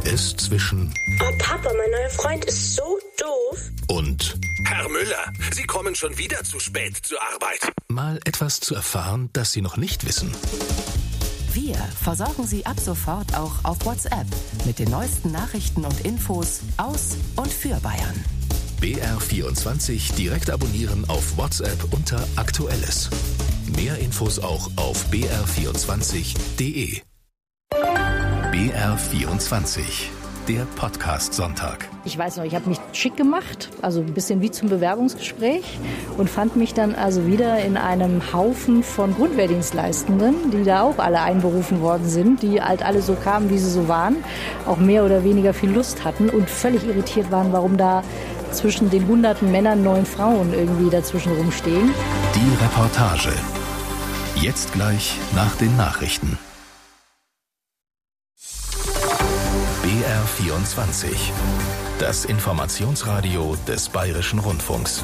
es zwischen Oh Papa, mein neuer Freund ist so doof. und Herr Müller, Sie kommen schon wieder zu spät zur Arbeit. mal etwas zu erfahren, das Sie noch nicht wissen. Wir versorgen Sie ab sofort auch auf WhatsApp mit den neuesten Nachrichten und Infos aus und für Bayern. BR24 direkt abonnieren auf WhatsApp unter Aktuelles. Mehr Infos auch auf br24.de. BR24, der Podcast-Sonntag. Ich weiß noch, ich habe mich schick gemacht, also ein bisschen wie zum Bewerbungsgespräch und fand mich dann also wieder in einem Haufen von Grundwehrdienstleistenden, die da auch alle einberufen worden sind, die halt alle so kamen, wie sie so waren, auch mehr oder weniger viel Lust hatten und völlig irritiert waren, warum da zwischen den hunderten Männern 9 Frauen irgendwie dazwischen rumstehen. Die Reportage. Jetzt gleich nach den Nachrichten. BR24. Das Informationsradio des Bayerischen Rundfunks.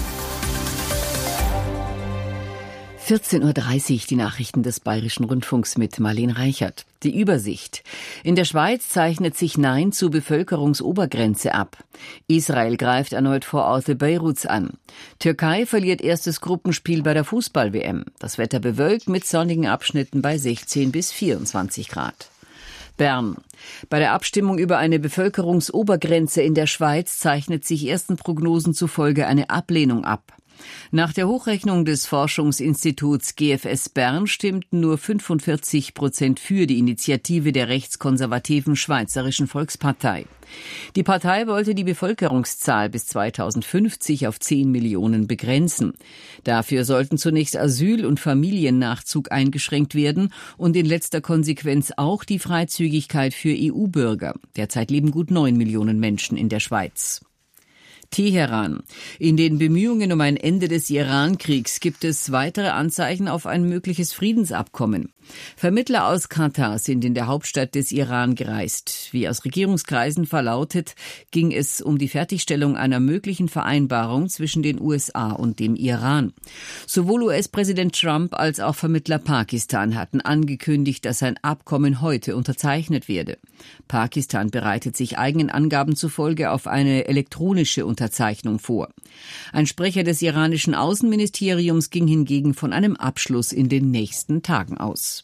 14.30 Uhr die Nachrichten des Bayerischen Rundfunks mit Marlene Reichert. Die Übersicht. In der Schweiz zeichnet sich Nein zur Bevölkerungsobergrenze ab. Israel greift erneut Vororte Beiruts an. Türkei verliert erstes Gruppenspiel bei der Fußball-WM. Das Wetter bewölkt mit sonnigen Abschnitten bei 16 bis 24 Grad. Bern. Bei der Abstimmung über eine Bevölkerungsobergrenze in der Schweiz zeichnet sich ersten Prognosen zufolge eine Ablehnung ab. Nach der Hochrechnung des Forschungsinstituts GFS Bern stimmten nur 45% für die Initiative der rechtskonservativen Schweizerischen Volkspartei. Die Partei wollte die Bevölkerungszahl bis 2050 auf 10 Millionen begrenzen. Dafür sollten zunächst Asyl- und Familiennachzug eingeschränkt werden und in letzter Konsequenz auch die Freizügigkeit für EU-Bürger. Derzeit leben gut 9 Millionen Menschen in der Schweiz. Teheran. In den Bemühungen um ein Ende des Iran-Kriegs gibt es weitere Anzeichen auf ein mögliches Friedensabkommen. Vermittler aus Katar sind in der Hauptstadt des Iran gereist. Wie aus Regierungskreisen verlautet, ging es um die Fertigstellung einer möglichen Vereinbarung zwischen den USA und dem Iran. Sowohl US-Präsident Trump als auch Vermittler Pakistan hatten angekündigt, dass ein Abkommen heute unterzeichnet werde. Pakistan bereitet sich eigenen Angaben zufolge auf eine elektronische Unterzeichnung vor. Ein Sprecher des iranischen Außenministeriums ging hingegen von einem Abschluss in den nächsten Tagen aus.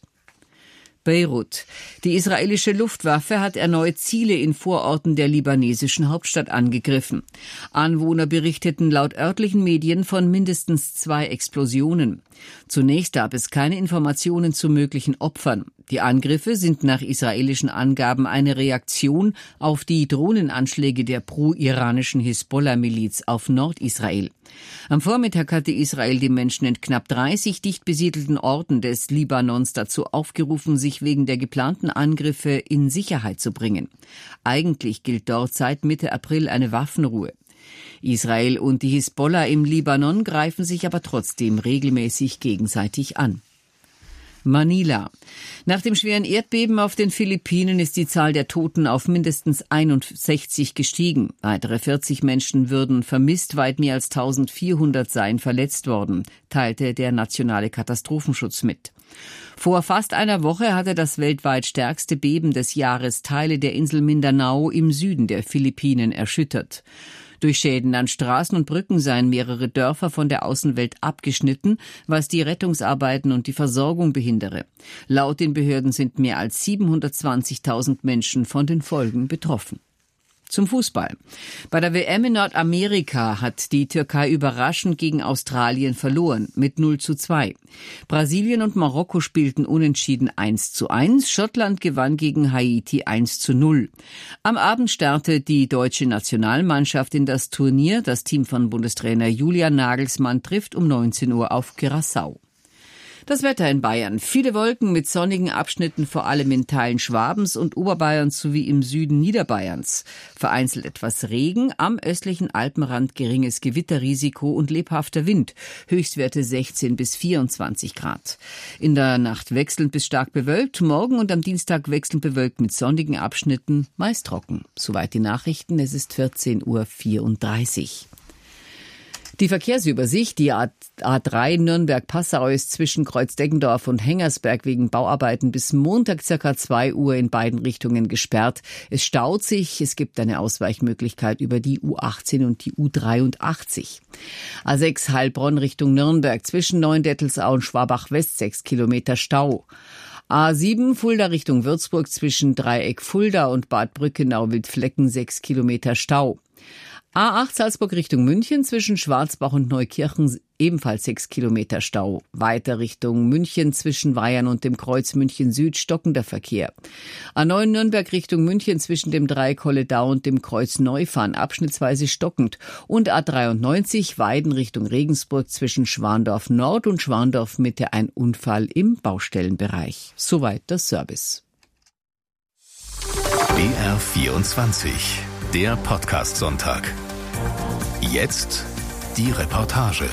Beirut. Die israelische Luftwaffe hat erneut Ziele in Vororten der libanesischen Hauptstadt angegriffen. Anwohner berichteten laut örtlichen Medien von mindestens 2 Explosionen. Zunächst gab es keine Informationen zu möglichen Opfern. Die Angriffe sind nach israelischen Angaben eine Reaktion auf die Drohnenanschläge der pro-iranischen Hisbollah-Miliz auf Nordisrael. Am Vormittag hatte Israel die Menschen in knapp 30 dicht besiedelten Orten des Libanons dazu aufgerufen, sich wegen der geplanten Angriffe in Sicherheit zu bringen. Eigentlich gilt dort seit Mitte April eine Waffenruhe. Israel und die Hisbollah im Libanon greifen sich aber trotzdem regelmäßig gegenseitig an. Manila. Nach dem schweren Erdbeben auf den Philippinen ist die Zahl der Toten auf mindestens 61 gestiegen. Weitere 40 Menschen würden vermisst, weit mehr als 1400 seien verletzt worden, teilte der nationale Katastrophenschutz mit. Vor fast einer Woche hatte das weltweit stärkste Beben des Jahres Teile der Insel Mindanao im Süden der Philippinen erschüttert. Durch Schäden an Straßen und Brücken seien mehrere Dörfer von der Außenwelt abgeschnitten, was die Rettungsarbeiten und die Versorgung behindere. Laut den Behörden sind mehr als 720.000 Menschen von den Folgen betroffen. Zum Fußball. Bei der WM in Nordamerika hat die Türkei überraschend gegen Australien verloren mit 0:2. Brasilien und Marokko spielten unentschieden 1:1. Schottland gewann gegen Haiti 1:0. Am Abend startet die deutsche Nationalmannschaft in das Turnier. Das Team von Bundestrainer Julian Nagelsmann trifft um 19 Uhr auf Curaçao. Das Wetter in Bayern. Viele Wolken mit sonnigen Abschnitten, vor allem in Teilen Schwabens und Oberbayerns sowie im Süden Niederbayerns. Vereinzelt etwas Regen, am östlichen Alpenrand geringes Gewitterrisiko und lebhafter Wind. Höchstwerte 16 bis 24 Grad. In der Nacht wechselnd bis stark bewölkt, morgen und am Dienstag wechselnd bewölkt mit sonnigen Abschnitten, meist trocken. Soweit die Nachrichten, es ist 14:34 Uhr. Die Verkehrsübersicht, die A3 Nürnberg-Passau ist zwischen Kreuzdeggendorf und Hengersberg wegen Bauarbeiten bis Montag ca. 2 Uhr in beiden Richtungen gesperrt. Es staut sich, es gibt eine Ausweichmöglichkeit über die U18 und die U83. A6 Heilbronn Richtung Nürnberg zwischen Neuendettelsau und Schwabach-West 6 Kilometer Stau. A7 Fulda Richtung Würzburg zwischen Dreieck Fulda und Bad Brückenau-Wildflecken 6 Kilometer Stau. A8 Salzburg Richtung München zwischen Schwarzbach und Neukirchen ebenfalls 6 Kilometer Stau. Weiter Richtung München zwischen Weyern und dem Kreuz München Süd stockender Verkehr. A9 Nürnberg Richtung München zwischen dem Dreieck Holledau und dem Kreuz Neufahren abschnittsweise stockend. Und A93 Weiden Richtung Regensburg zwischen Schwandorf Nord und Schwandorf Mitte ein Unfall im Baustellenbereich. Soweit der Service. BR24, der Podcast-Sonntag. Jetzt die Reportage.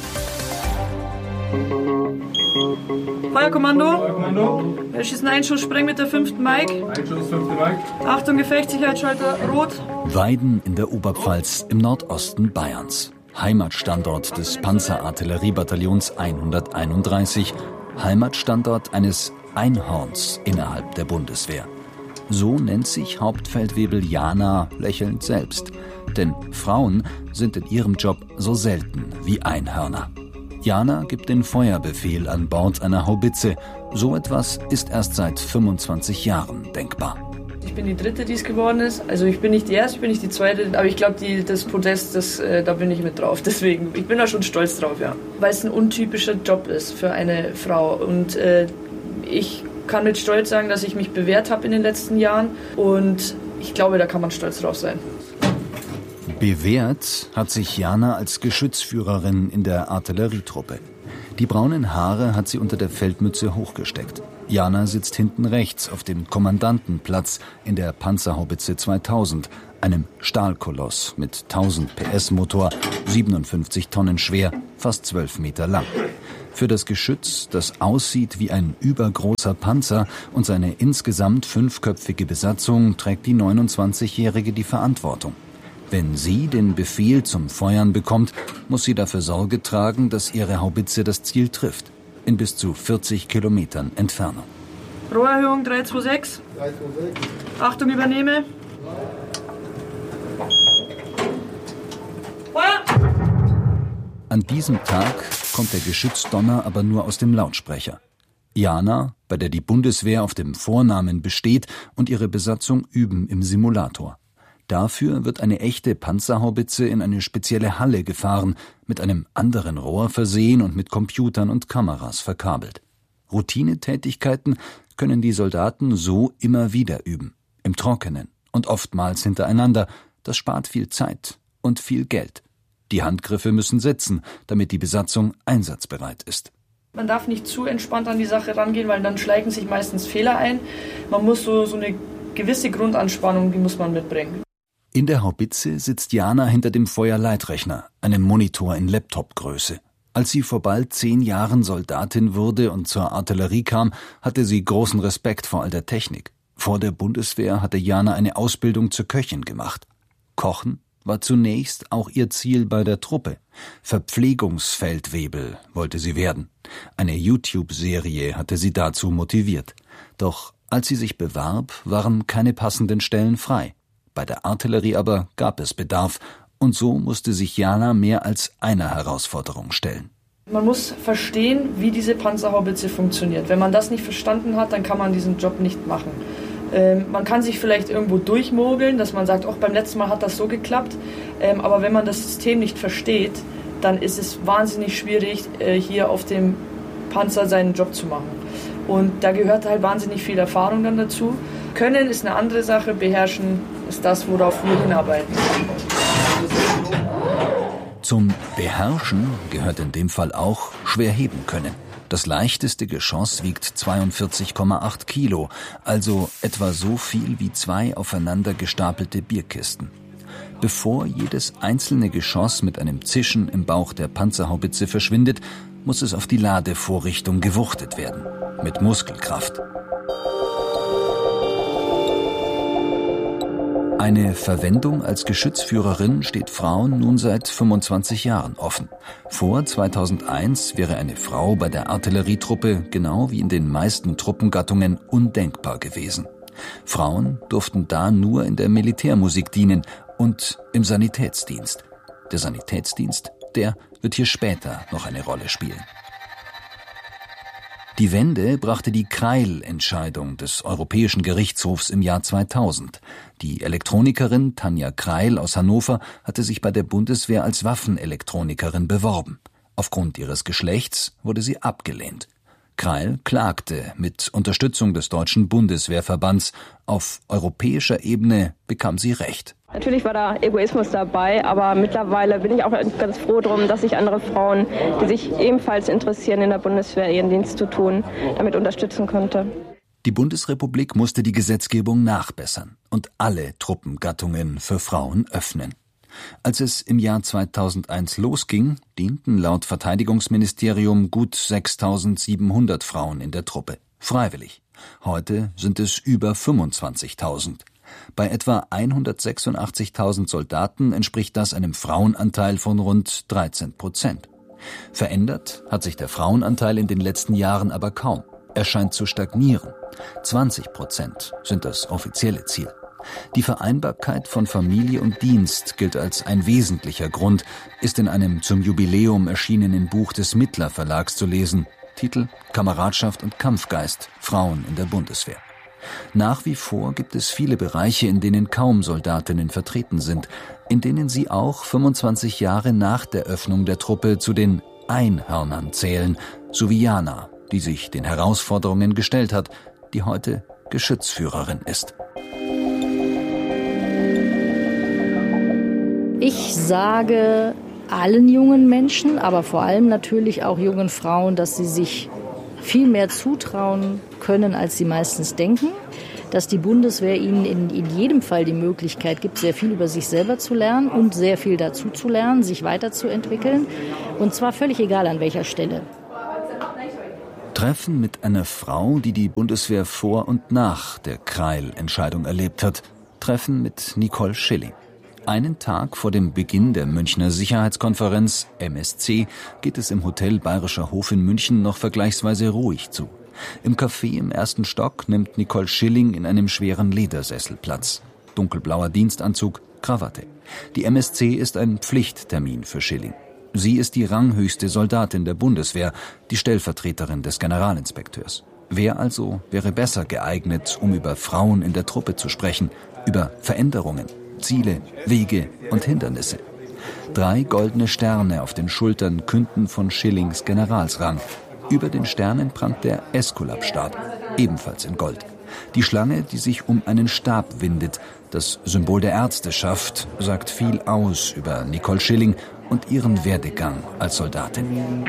Feuerkommando. Wir schießen Einschuss, Spreng mit der 5. Mike. Einschuss, 5. Mike. Achtung, Gefechtssicherheitsschalter rot. Weiden in der Oberpfalz im Nordosten Bayerns. Heimatstandort des Panzerartilleriebataillons 131. Heimatstandort eines Einhorns innerhalb der Bundeswehr. So nennt sich Hauptfeldwebel Jana lächelnd selbst. Denn Frauen sind in ihrem Job so selten wie Einhörner. Jana gibt den Feuerbefehl an Bord einer Haubitze. So etwas ist erst seit 25 Jahren denkbar. Ich bin die Dritte, die es geworden ist. Also ich bin nicht die Erste, ich bin nicht die Zweite. Aber ich glaube, das Podest, da bin ich mit drauf. Deswegen, ich bin da schon stolz drauf, ja. Weil es ein untypischer Job ist für eine Frau. Und ich kann mit Stolz sagen, dass ich mich bewährt habe in den letzten Jahren. Und ich glaube, da kann man stolz drauf sein. Bewährt hat sich Jana als Geschützführerin in der Artillerietruppe. Die braunen Haare hat sie unter der Feldmütze hochgesteckt. Jana sitzt hinten rechts auf dem Kommandantenplatz in der Panzerhaubitze 2000, einem Stahlkoloss mit 1000 PS Motor, 57 Tonnen schwer, fast 12 Meter lang. Für das Geschütz, das aussieht wie ein übergroßer Panzer und seine insgesamt 5-köpfige Besatzung, trägt die 29-Jährige die Verantwortung. Wenn sie den Befehl zum Feuern bekommt, muss sie dafür Sorge tragen, dass ihre Haubitze das Ziel trifft. In bis zu 40 Kilometern Entfernung. Rohrerhöhung 326. 326. Achtung, übernehme. Feuer! An diesem Tag kommt der Geschützdonner aber nur aus dem Lautsprecher. Jana, bei der die Bundeswehr auf dem Vornamen besteht, und ihre Besatzung üben im Simulator. Dafür wird eine echte Panzerhaubitze in eine spezielle Halle gefahren, mit einem anderen Rohr versehen und mit Computern und Kameras verkabelt. Routinetätigkeiten können die Soldaten so immer wieder üben, im Trockenen und oftmals hintereinander. Das spart viel Zeit und viel Geld. Die Handgriffe müssen sitzen, damit die Besatzung einsatzbereit ist. Man darf nicht zu entspannt an die Sache rangehen, weil dann schleichen sich meistens Fehler ein. Man muss so eine gewisse Grundanspannung, die muss man mitbringen. In der Haubitze sitzt Jana hinter dem Feuerleitrechner, einem Monitor in Laptop-Größe. Als sie vor bald 10 Jahren Soldatin wurde und zur Artillerie kam, hatte sie großen Respekt vor all der Technik. Vor der Bundeswehr hatte Jana eine Ausbildung zur Köchin gemacht. Kochen war zunächst auch ihr Ziel bei der Truppe. Verpflegungsfeldwebel wollte sie werden. Eine YouTube-Serie hatte sie dazu motiviert. Doch als sie sich bewarb, waren keine passenden Stellen frei. Bei der Artillerie aber gab es Bedarf, und so musste sich Jana mehr als einer Herausforderung stellen. Man muss verstehen, wie diese Panzerhaubitze funktioniert. Wenn man das nicht verstanden hat, dann kann man diesen Job nicht machen. Man kann sich vielleicht irgendwo durchmogeln, dass man sagt, auch beim letzten Mal hat das so geklappt. Aber wenn man das System nicht versteht, dann ist es wahnsinnig schwierig, hier auf dem Panzer seinen Job zu machen. Und da gehört halt wahnsinnig viel Erfahrung dann dazu. Können ist eine andere Sache, beherrschen ist das, worauf wir hinarbeiten. Zum Beherrschen gehört in dem Fall auch schwer heben können. Das leichteste Geschoss wiegt 42,8 Kilo, also etwa so viel wie 2 aufeinander gestapelte Bierkisten. Bevor jedes einzelne Geschoss mit einem Zischen im Bauch der Panzerhaubitze verschwindet, muss es auf die Ladevorrichtung gewuchtet werden. Mit Muskelkraft. Eine Verwendung als Geschützführerin steht Frauen nun seit 25 Jahren offen. Vor 2001 wäre eine Frau bei der Artillerietruppe genau wie in den meisten Truppengattungen undenkbar gewesen. Frauen durften da nur in der Militärmusik dienen und im Sanitätsdienst. Der Sanitätsdienst, der wird hier später noch eine Rolle spielen. Die Wende brachte die Kreil-Entscheidung des Europäischen Gerichtshofs im Jahr 2000. Die Elektronikerin Tanja Kreil aus Hannover hatte sich bei der Bundeswehr als Waffenelektronikerin beworben. Aufgrund ihres Geschlechts wurde sie abgelehnt. Kreil klagte mit Unterstützung des Deutschen Bundeswehrverbands. Auf europäischer Ebene bekam sie Recht. Natürlich war da Egoismus dabei, aber mittlerweile bin ich auch ganz froh drum, dass ich andere Frauen, die sich ebenfalls interessieren, in der Bundeswehr ihren Dienst zu tun, damit unterstützen konnte. Die Bundesrepublik musste die Gesetzgebung nachbessern und alle Truppengattungen für Frauen öffnen. Als es im Jahr 2001 losging, dienten laut Verteidigungsministerium gut 6.700 Frauen in der Truppe. Freiwillig. Heute sind es über 25.000. Bei etwa 186.000 Soldaten entspricht das einem Frauenanteil von rund 13%. Verändert hat sich der Frauenanteil in den letzten Jahren aber kaum. Er scheint zu stagnieren. 20% sind das offizielle Ziel. Die Vereinbarkeit von Familie und Dienst gilt als ein wesentlicher Grund, ist in einem zum Jubiläum erschienenen Buch des Mittler Verlags zu lesen. Titel: Kameradschaft und Kampfgeist, Frauen in der Bundeswehr. Nach wie vor gibt es viele Bereiche, in denen kaum Soldatinnen vertreten sind, in denen sie auch 25 Jahre nach der Öffnung der Truppe zu den Einhörnern zählen, so wie Jana, die sich den Herausforderungen gestellt hat, die heute Geschützführerin ist. Ich sage allen jungen Menschen, aber vor allem natürlich auch jungen Frauen, dass sie sich viel mehr zutrauen können, als sie meistens denken, dass die Bundeswehr ihnen in jedem Fall die Möglichkeit gibt, sehr viel über sich selber zu lernen und sehr viel dazu zu lernen, sich weiterzuentwickeln, und zwar völlig egal an welcher Stelle. Treffen mit einer Frau, die die Bundeswehr vor und nach der Kreil-Entscheidung erlebt hat. Treffen mit Nicole Schilling. Einen Tag vor dem Beginn der Münchner Sicherheitskonferenz MSC geht es im Hotel Bayerischer Hof in München noch vergleichsweise ruhig zu. Im Café im ersten Stock nimmt Nicole Schilling in einem schweren Ledersessel Platz. Dunkelblauer Dienstanzug, Krawatte. Die MSC ist ein Pflichttermin für Schilling. Sie ist die ranghöchste Soldatin der Bundeswehr, die Stellvertreterin des Generalinspekteurs. Wer also wäre besser geeignet, um über Frauen in der Truppe zu sprechen, über Veränderungen, Ziele, Wege und Hindernisse? 3 goldene Sterne auf den Schultern künden von Schillings Generalsrang. Über den Sternen prangt der Esculap-Stab, ebenfalls in Gold. Die Schlange, die sich um einen Stab windet, das Symbol der Ärzteschaft, sagt viel aus über Nicole Schilling und ihren Werdegang als Soldatin.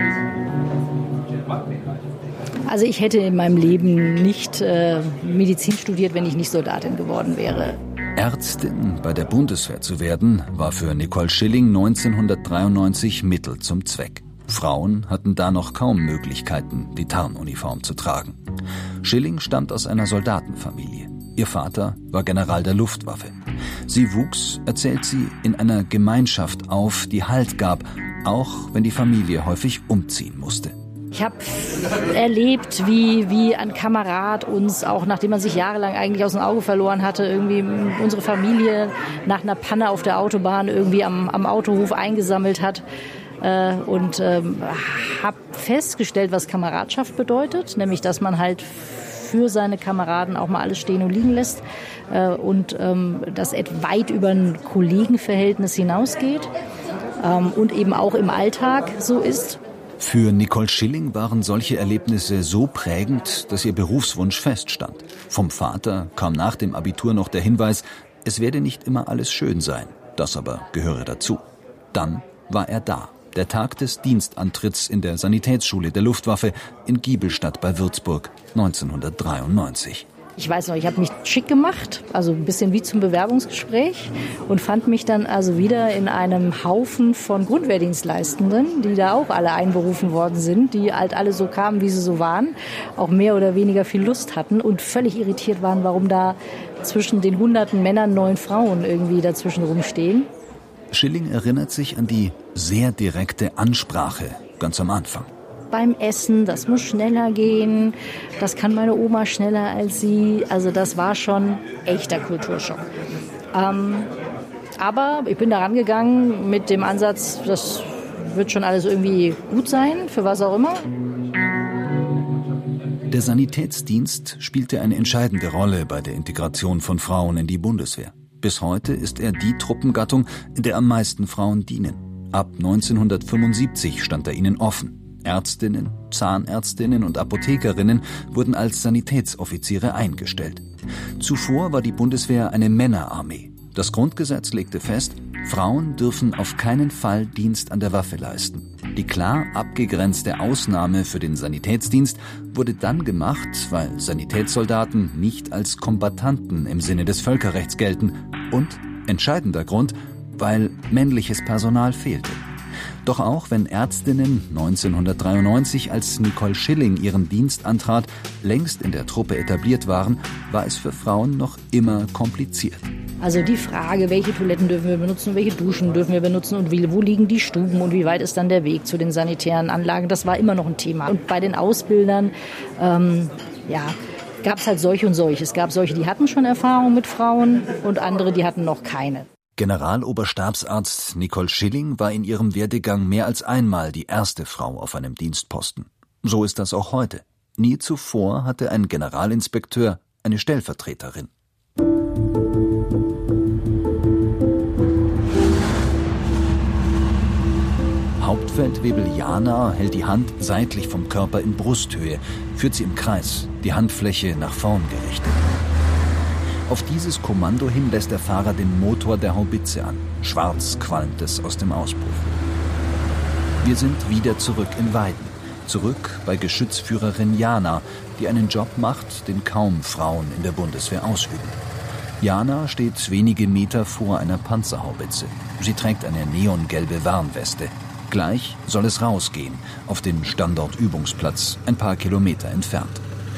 Also ich hätte in meinem Leben nicht Medizin studiert, wenn ich nicht Soldatin geworden wäre. Ärztin bei der Bundeswehr zu werden, war für Nicole Schilling 1993 Mittel zum Zweck. Frauen hatten da noch kaum Möglichkeiten, die Tarnuniform zu tragen. Schilling stammt aus einer Soldatenfamilie. Ihr Vater war General der Luftwaffe. Sie wuchs, erzählt sie, in einer Gemeinschaft auf, die Halt gab, auch wenn die Familie häufig umziehen musste. Ich habe erlebt, wie ein Kamerad uns, auch nachdem man sich jahrelang eigentlich aus dem Auge verloren hatte, irgendwie unsere Familie nach einer Panne auf der Autobahn irgendwie am Autohof eingesammelt hat. Und habe festgestellt, was Kameradschaft bedeutet, nämlich dass man halt für seine Kameraden auch mal alles stehen und liegen lässt und das weit über ein Kollegenverhältnis hinausgeht und eben auch im Alltag so ist. Für Nicole Schilling waren solche Erlebnisse so prägend, dass ihr Berufswunsch feststand. Vom Vater kam nach dem Abitur noch der Hinweis, es werde nicht immer alles schön sein. Das aber gehöre dazu. Dann war er da. Der Tag des Dienstantritts in der Sanitätsschule der Luftwaffe in Giebelstadt bei Würzburg 1993. Ich weiß noch, ich habe mich schick gemacht, also ein bisschen wie zum Bewerbungsgespräch und fand mich dann also wieder in einem Haufen von Grundwehrdienstleistenden, die da auch alle einberufen worden sind, die halt alle so kamen, wie sie so waren, auch mehr oder weniger viel Lust hatten und völlig irritiert waren, warum da zwischen den hunderten Männern 9 Frauen irgendwie dazwischen rumstehen. Schilling erinnert sich an die sehr direkte Ansprache ganz am Anfang. Beim Essen, das muss schneller gehen, das kann meine Oma schneller als sie. Also das war schon echter Kulturschock. Aber ich bin da rangegangen mit dem Ansatz, das wird schon alles irgendwie gut sein, für was auch immer. Der Sanitätsdienst spielte eine entscheidende Rolle bei der Integration von Frauen in die Bundeswehr. Bis heute ist er die Truppengattung, in der am meisten Frauen dienen. Ab 1975 stand er ihnen offen. Ärztinnen, Zahnärztinnen und Apothekerinnen wurden als Sanitätsoffiziere eingestellt. Zuvor war die Bundeswehr eine Männerarmee. Das Grundgesetz legte fest, Frauen dürfen auf keinen Fall Dienst an der Waffe leisten. Die klar abgegrenzte Ausnahme für den Sanitätsdienst wurde dann gemacht, weil Sanitätssoldaten nicht als Kombattanten im Sinne des Völkerrechts gelten und, entscheidender Grund, weil männliches Personal fehlte. Doch auch wenn Ärztinnen 1993 als Nicole Schilling ihren Dienst antrat, längst in der Truppe etabliert waren, war es für Frauen noch immer kompliziert. Also die Frage, welche Toiletten dürfen wir benutzen, welche Duschen dürfen wir benutzen und wo liegen die Stuben und wie weit ist dann der Weg zu den sanitären Anlagen, das war immer noch ein Thema. Und bei den Ausbildern, gab es halt solche und solche. Es gab solche, die hatten schon Erfahrung mit Frauen und andere, die hatten noch keine. Generaloberstabsarzt Nicole Schilling war in ihrem Werdegang mehr als einmal die erste Frau auf einem Dienstposten. So ist das auch heute. Nie zuvor hatte ein Generalinspekteur eine Stellvertreterin. Hauptfeldwebel Jana hält die Hand seitlich vom Körper in Brusthöhe, führt sie im Kreis, die Handfläche nach vorn gerichtet. Auf dieses Kommando hin lässt der Fahrer den Motor der Haubitze an. Schwarz qualmt es aus dem Auspuff. Wir sind wieder zurück in Weiden. Zurück bei Geschützführerin Jana, die einen Job macht, den kaum Frauen in der Bundeswehr ausüben. Jana steht wenige Meter vor einer Panzerhaubitze. Sie trägt eine neongelbe Warnweste. Gleich soll es rausgehen, auf den Standortübungsplatz, ein paar Kilometer entfernt.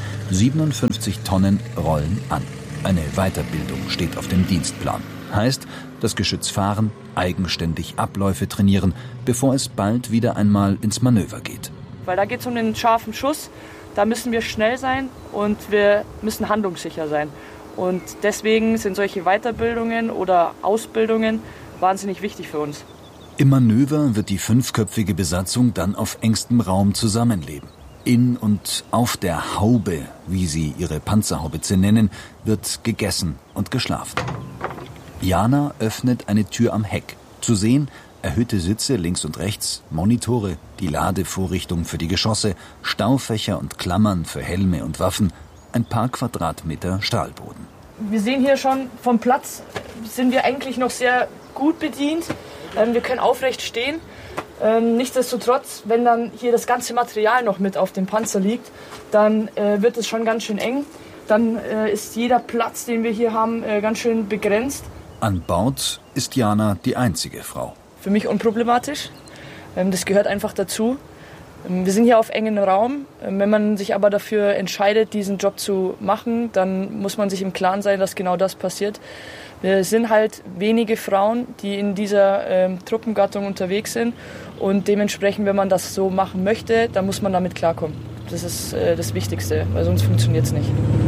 57 Tonnen rollen an. Eine Weiterbildung steht auf dem Dienstplan. Heißt, das Geschütz fahren, eigenständig Abläufe trainieren, bevor es bald wieder einmal ins Manöver geht. Weil da geht es um den scharfen Schuss, da müssen wir schnell sein und wir müssen handlungssicher sein. Und deswegen sind solche Weiterbildungen oder Ausbildungen wahnsinnig wichtig für uns. Im Manöver wird die 5-köpfige Besatzung dann auf engstem Raum zusammenleben. In und auf der Haube, wie sie ihre Panzerhaubitze nennen, wird gegessen und geschlafen. Jana öffnet eine Tür am Heck. Zu sehen, erhöhte Sitze links und rechts, Monitore, die Ladevorrichtung für die Geschosse, Staufächer und Klammern für Helme und Waffen, ein paar Quadratmeter Stahlboden. Wir sehen hier schon, vom Platz sind wir eigentlich noch sehr gut bedient. Wir können aufrecht stehen. Nichtsdestotrotz, wenn dann hier das ganze Material noch mit auf dem Panzer liegt, dann wird es schon ganz schön eng. Dann ist jeder Platz, den wir hier haben, ganz schön begrenzt. An Bord ist Jana die einzige Frau. Für mich unproblematisch. Das gehört einfach dazu. Wir sind hier auf engem Raum. Wenn man sich aber dafür entscheidet, diesen Job zu machen, dann muss man sich im Klaren sein, dass genau das passiert. Wir sind halt wenige Frauen, die in dieser Truppengattung unterwegs sind. Und dementsprechend, wenn man das so machen möchte, dann muss man damit klarkommen. Das ist das Wichtigste, weil sonst funktioniert es nicht.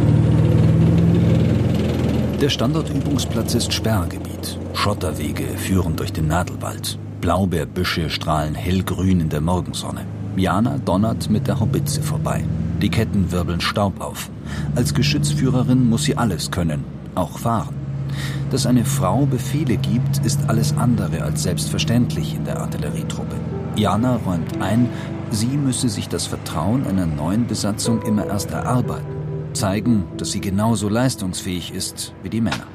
Der Standortübungsplatz ist Sperrgebiet. Schotterwege führen durch den Nadelwald. Blaubeerbüsche strahlen hellgrün in der Morgensonne. Jana donnert mit der Haubitze vorbei. Die Ketten wirbeln Staub auf. Als Geschützführerin muss sie alles können, auch fahren. Dass eine Frau Befehle gibt, ist alles andere als selbstverständlich in der Artillerietruppe. Jana räumt ein, sie müsse sich das Vertrauen einer neuen Besatzung immer erst erarbeiten. Zeigen, dass sie genauso leistungsfähig ist wie die Männer.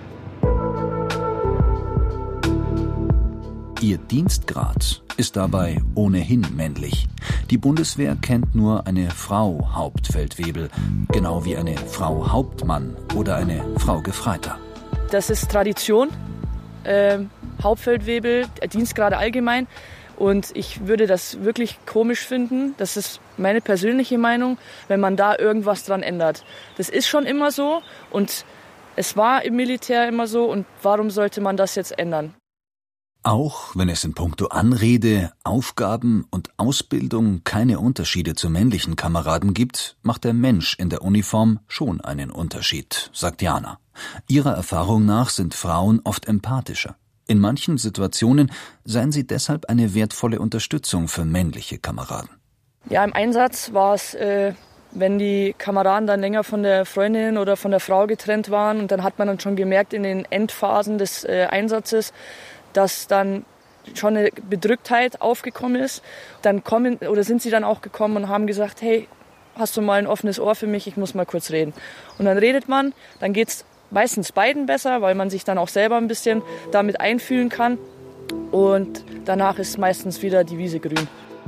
Ihr Dienstgrad ist dabei ohnehin männlich. Die Bundeswehr kennt nur eine Frau Hauptfeldwebel, genau wie eine Frau Hauptmann oder eine Frau Gefreiter. Das ist Tradition, Hauptfeldwebel, Dienstgrade allgemein. Und ich würde das wirklich komisch finden, das ist meine persönliche Meinung, wenn man da irgendwas dran ändert. Das ist schon immer so und Es war im Militär immer so und warum sollte man das jetzt ändern? Auch wenn es in puncto Anrede, Aufgaben und Ausbildung keine Unterschiede zu männlichen Kameraden gibt, macht der Mensch in der Uniform schon einen Unterschied, sagt Jana. Ihrer Erfahrung nach sind Frauen oft empathischer. In manchen Situationen seien sie deshalb eine wertvolle Unterstützung für männliche Kameraden. Ja, im Einsatz war es, wenn die Kameraden dann länger von der Freundin oder von der Frau getrennt waren und dann hat man dann schon gemerkt in den Endphasen des Einsatzes, dass dann schon eine Bedrücktheit aufgekommen ist. Dann sind sie dann auch gekommen und haben gesagt, hey, hast du mal ein offenes Ohr für mich, ich muss mal kurz reden. Und dann redet man, dann geht's meistens beiden besser, weil man sich dann auch selber ein bisschen damit einfühlen kann. Und danach ist meistens wieder die Wiese grün.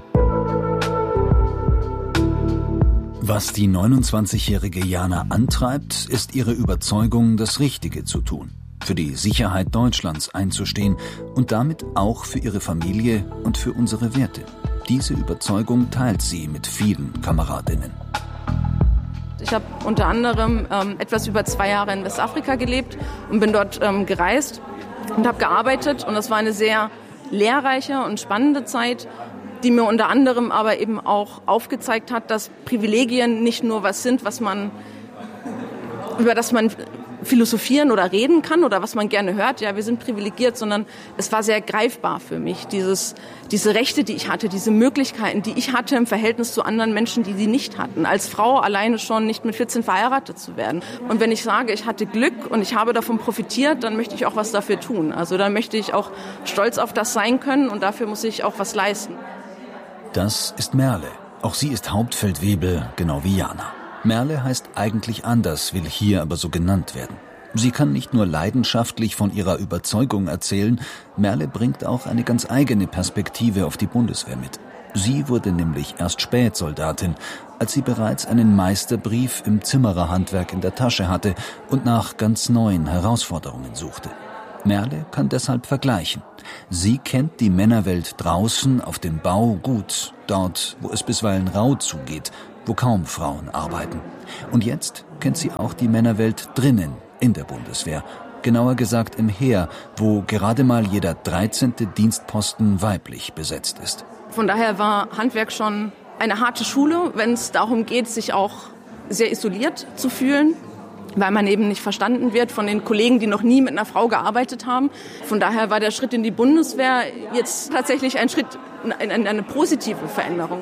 Was die 29-jährige Jana antreibt, ist ihre Überzeugung, das Richtige zu tun. Für die Sicherheit Deutschlands einzustehen und damit auch für ihre Familie und für unsere Werte. Diese Überzeugung teilt sie mit vielen Kameradinnen. Ich habe unter anderem etwas über 2 Jahre in Westafrika gelebt und bin dort gereist und habe gearbeitet. Und das war eine sehr lehrreiche und spannende Zeit, die mir unter anderem aber eben auch aufgezeigt hat, dass Privilegien nicht nur was sind, über das man philosophieren oder reden kann oder was man gerne hört, ja, wir sind privilegiert, sondern es war sehr greifbar für mich, diese Rechte, die ich hatte, diese Möglichkeiten, die ich hatte im Verhältnis zu anderen Menschen, die sie nicht hatten. Als Frau alleine schon nicht mit 14 verheiratet zu werden. Und wenn ich sage, ich hatte Glück und ich habe davon profitiert, dann möchte ich auch was dafür tun. Also dann möchte ich auch stolz auf das sein können und dafür muss ich auch was leisten. Das ist Merle. Auch sie ist Hauptfeldwebel, genau wie Jana. Merle heißt eigentlich anders, will hier aber so genannt werden. Sie kann nicht nur leidenschaftlich von ihrer Überzeugung erzählen, Merle bringt auch eine ganz eigene Perspektive auf die Bundeswehr mit. Sie wurde nämlich erst Spätsoldatin, als sie bereits einen Meisterbrief im Zimmererhandwerk in der Tasche hatte und nach ganz neuen Herausforderungen suchte. Merle kann deshalb vergleichen. Sie kennt die Männerwelt draußen auf dem Bau gut, dort, wo es bisweilen rau zugeht, wo kaum Frauen arbeiten. Und jetzt kennt sie auch die Männerwelt drinnen in der Bundeswehr, genauer gesagt im Heer, wo gerade mal jeder 13. Dienstposten weiblich besetzt ist. Von daher war Handwerk schon eine harte Schule, wenn es darum geht, sich auch sehr isoliert zu fühlen, weil man eben nicht verstanden wird von den Kollegen, die noch nie mit einer Frau gearbeitet haben. Von daher war der Schritt in die Bundeswehr jetzt tatsächlich ein Schritt in eine positive Veränderung.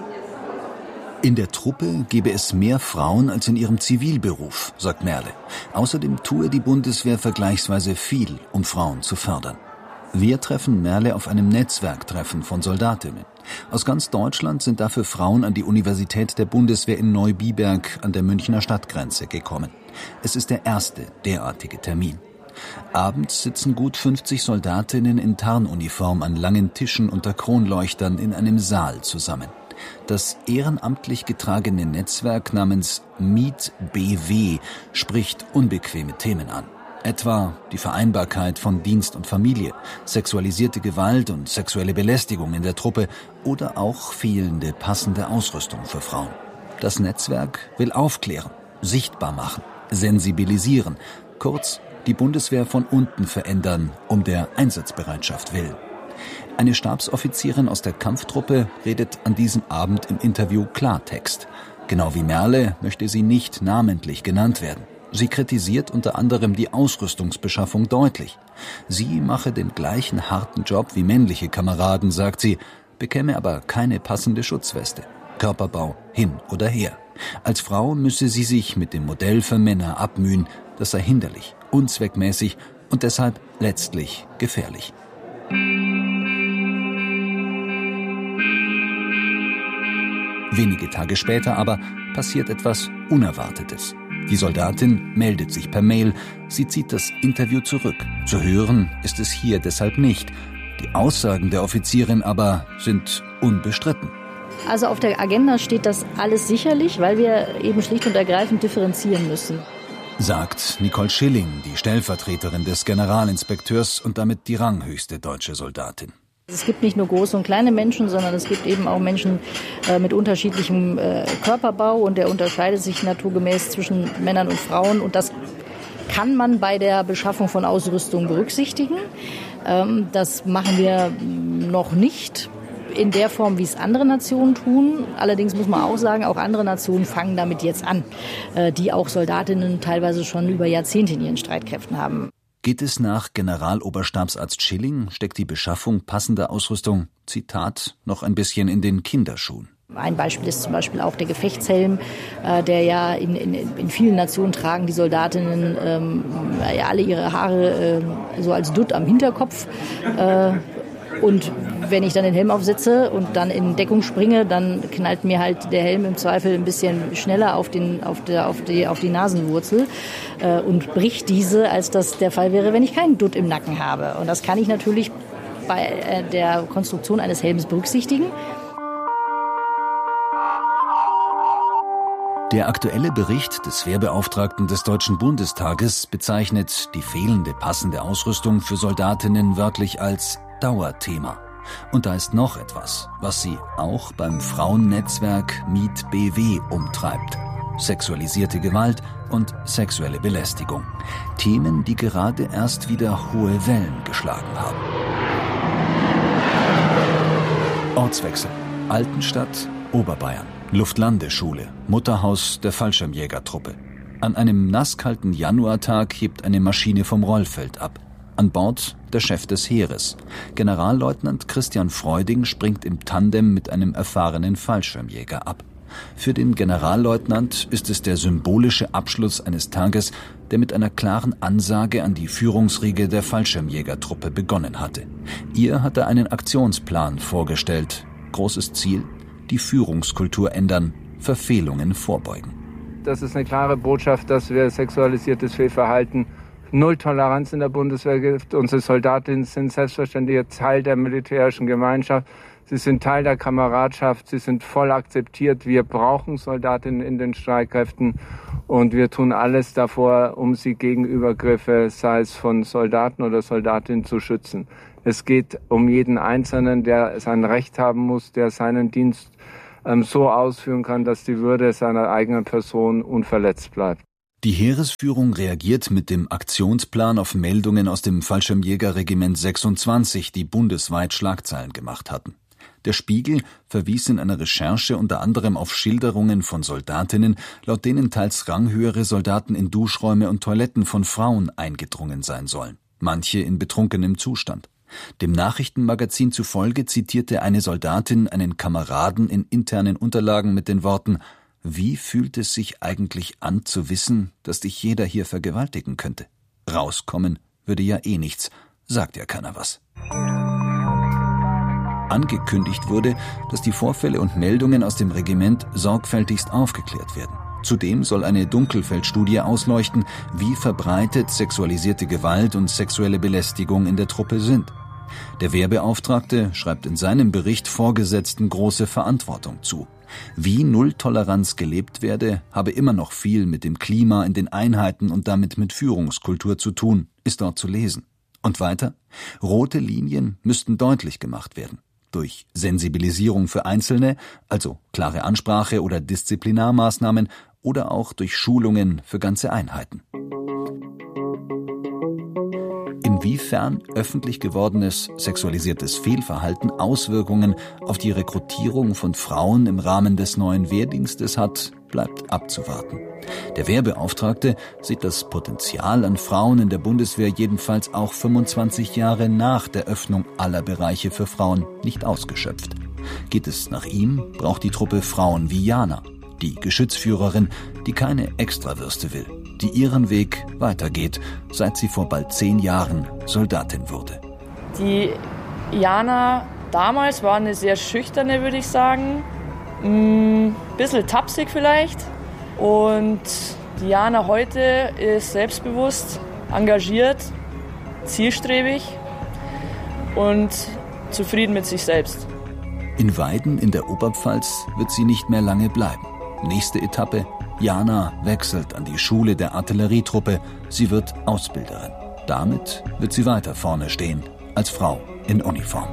In der Truppe gebe es mehr Frauen als in ihrem Zivilberuf, sagt Merle. Außerdem tue die Bundeswehr vergleichsweise viel, um Frauen zu fördern. Wir treffen Merle auf einem Netzwerktreffen von Soldatinnen. Aus ganz Deutschland sind dafür Frauen an die Universität der Bundeswehr in Neubiberg an der Münchner Stadtgrenze gekommen. Es ist der erste derartige Termin. Abends sitzen gut 50 Soldatinnen in Tarnuniform an langen Tischen unter Kronleuchtern in einem Saal zusammen. Das ehrenamtlich getragene Netzwerk namens Meet BW spricht unbequeme Themen an. Etwa die Vereinbarkeit von Dienst und Familie, sexualisierte Gewalt und sexuelle Belästigung in der Truppe oder auch fehlende passende Ausrüstung für Frauen. Das Netzwerk will aufklären, sichtbar machen, sensibilisieren, kurz die Bundeswehr von unten verändern, um der Einsatzbereitschaft willen. Eine Stabsoffizierin aus der Kampftruppe redet an diesem Abend im Interview Klartext. Genau wie Merle möchte sie nicht namentlich genannt werden. Sie kritisiert unter anderem die Ausrüstungsbeschaffung deutlich. Sie mache den gleichen harten Job wie männliche Kameraden, sagt sie, bekäme aber keine passende Schutzweste. Körperbau hin oder her. Als Frau müsse sie sich mit dem Modell für Männer abmühen. Das sei hinderlich, unzweckmäßig und deshalb letztlich gefährlich. Wenige Tage später aber passiert etwas Unerwartetes. Die Soldatin meldet sich per Mail, sie zieht das Interview zurück. Zu hören ist es hier deshalb nicht. Die Aussagen der Offizierin aber sind unbestritten. Also auf der Agenda steht das alles sicherlich, weil wir eben schlicht und ergreifend differenzieren müssen. Sagt Nicole Schilling, die Stellvertreterin des Generalinspekteurs und damit die ranghöchste deutsche Soldatin. Es gibt nicht nur große und kleine Menschen, sondern es gibt eben auch Menschen mit unterschiedlichem Körperbau und der unterscheidet sich naturgemäß zwischen Männern und Frauen und das kann man bei der Beschaffung von Ausrüstung berücksichtigen. Das machen wir noch nicht in der Form, wie es andere Nationen tun. Allerdings muss man auch sagen, auch andere Nationen fangen damit jetzt an, die auch Soldatinnen teilweise schon über Jahrzehnte in ihren Streitkräften haben. Geht es nach Generaloberstabsarzt Schilling, steckt die Beschaffung passender Ausrüstung, Zitat, noch ein bisschen in den Kinderschuhen. Ein Beispiel ist zum Beispiel auch der Gefechtshelm, der ja in vielen Nationen tragen die Soldatinnen alle ihre Haare so als Dutt am Hinterkopf. Und wenn ich dann den Helm aufsetze und dann in Deckung springe, dann knallt mir halt der Helm im Zweifel ein bisschen schneller auf die Nasenwurzel und bricht diese, als das der Fall wäre, wenn ich keinen Dutt im Nacken habe. Und das kann ich natürlich bei der Konstruktion eines Helms berücksichtigen. Der aktuelle Bericht des Wehrbeauftragten des Deutschen Bundestages bezeichnet die fehlende passende Ausrüstung für Soldatinnen wörtlich als Dauerthema. Und da ist noch etwas, was sie auch beim Frauennetzwerk Meet BW umtreibt. Sexualisierte Gewalt und sexuelle Belästigung. Themen, die gerade erst wieder hohe Wellen geschlagen haben. Ortswechsel. Altenstadt, Oberbayern. Luftlandeschule, Mutterhaus der Fallschirmjägertruppe. An einem nasskalten Januartag hebt eine Maschine vom Rollfeld ab. An Bord der Chef des Heeres. Generalleutnant Christian Freuding springt im Tandem mit einem erfahrenen Fallschirmjäger ab. Für den Generalleutnant ist es der symbolische Abschluss eines Tages, der mit einer klaren Ansage an die Führungsriege der Fallschirmjägertruppe begonnen hatte. Ihr hat er einen Aktionsplan vorgestellt. Großes Ziel: die Führungskultur ändern, Verfehlungen vorbeugen. Das ist eine klare Botschaft, dass wir sexualisiertes Fehlverhalten, Null Toleranz in der Bundeswehr gibt. Unsere Soldatinnen sind selbstverständlich Teil der militärischen Gemeinschaft. Sie sind Teil der Kameradschaft. Sie sind voll akzeptiert. Wir brauchen Soldatinnen in den Streitkräften. Und wir tun alles davor, um sie gegen Übergriffe, sei es von Soldaten oder Soldatinnen, zu schützen. Es geht um jeden Einzelnen, der sein Recht haben muss, der seinen Dienst so ausführen kann, dass die Würde seiner eigenen Person unverletzt bleibt. Die Heeresführung reagiert mit dem Aktionsplan auf Meldungen aus dem Fallschirmjägerregiment 26, die bundesweit Schlagzeilen gemacht hatten. Der Spiegel verwies in einer Recherche unter anderem auf Schilderungen von Soldatinnen, laut denen teils ranghöhere Soldaten in Duschräume und Toiletten von Frauen eingedrungen sein sollen, manche in betrunkenem Zustand. Dem Nachrichtenmagazin zufolge zitierte eine Soldatin einen Kameraden in internen Unterlagen mit den Worten: »Wie fühlt es sich eigentlich an zu wissen, dass dich jeder hier vergewaltigen könnte? Rauskommen würde ja eh nichts, sagt ja keiner was.« Angekündigt wurde, dass die Vorfälle und Meldungen aus dem Regiment sorgfältigst aufgeklärt werden. Zudem soll eine Dunkelfeldstudie ausleuchten, wie verbreitet sexualisierte Gewalt und sexuelle Belästigung in der Truppe sind. Der Wehrbeauftragte schreibt in seinem Bericht Vorgesetzten große Verantwortung zu. Wie Nulltoleranz gelebt werde, habe immer noch viel mit dem Klima in den Einheiten und damit mit Führungskultur zu tun, ist dort zu lesen. Und weiter: Rote Linien müssten deutlich gemacht werden. Durch Sensibilisierung für Einzelne, also klare Ansprache oder Disziplinarmaßnahmen, oder auch durch Schulungen für ganze Einheiten. Inwiefern öffentlich gewordenes sexualisiertes Fehlverhalten Auswirkungen auf die Rekrutierung von Frauen im Rahmen des neuen Wehrdienstes hat, bleibt abzuwarten. Der Wehrbeauftragte sieht das Potenzial an Frauen in der Bundeswehr jedenfalls auch 25 Jahre nach der Öffnung aller Bereiche für Frauen nicht ausgeschöpft. Geht es nach ihm, braucht die Truppe Frauen wie Jana, die Geschützführerin, die keine Extrawürste will, die ihren Weg weitergeht, seit sie vor bald 10 Jahren Soldatin wurde. Die Jana damals war eine sehr schüchterne, würde ich sagen. Bisschen tapsig vielleicht. Und die Jana heute ist selbstbewusst, engagiert, zielstrebig und zufrieden mit sich selbst. In Weiden in der Oberpfalz wird sie nicht mehr lange bleiben. Nächste Etappe: Jana wechselt an die Schule der Artillerietruppe. Sie wird Ausbilderin. Damit wird sie weiter vorne stehen, als Frau in Uniform.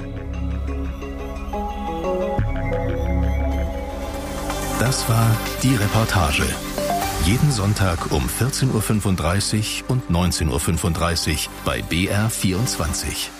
Das war die Reportage. Jeden Sonntag um 14:35 Uhr und 19:35 Uhr bei BR24.